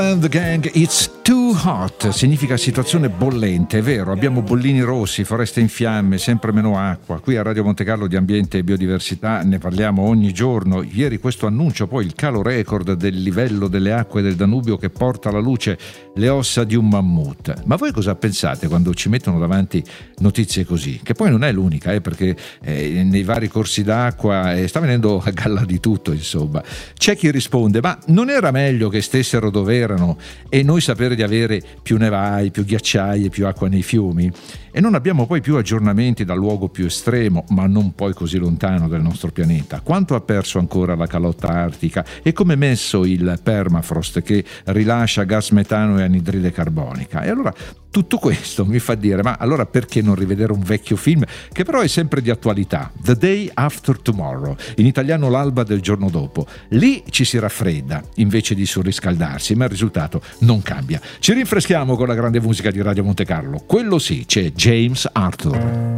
The Gang, it's too hot, significa situazione bollente, è vero, abbiamo bollini rossi, foreste in fiamme, sempre meno acqua. Qui a Radio Monte Carlo di ambiente e biodiversità ne parliamo ogni giorno. Ieri questo annuncio, poi il calo record del livello delle acque del Danubio che porta alla luce le ossa di un mammut. Ma voi cosa pensate quando ci mettono davanti notizie così? Che poi non è l'unica, perché nei vari corsi d'acqua sta venendo a galla di tutto, insomma. C'è chi risponde, ma non era meglio che stessero dove erano e noi sapere di avere più nevai, più ghiacciai e più acqua nei fiumi? E non abbiamo poi più aggiornamenti dal luogo più estremo, ma non poi così lontano del nostro pianeta. Quanto ha perso ancora la calotta artica e come è messo il permafrost che rilascia gas metano e anidride carbonica? E allora tutto questo mi fa dire, ma allora perché non rivedere un vecchio film che però è sempre di attualità? The Day After Tomorrow, in italiano l'alba del giorno dopo. Lì ci si raffredda invece di surriscaldarsi, ma il risultato non cambia. Ci rinfreschiamo con la grande musica di Radio Monte Carlo. Quello sì, c'è James Arthur.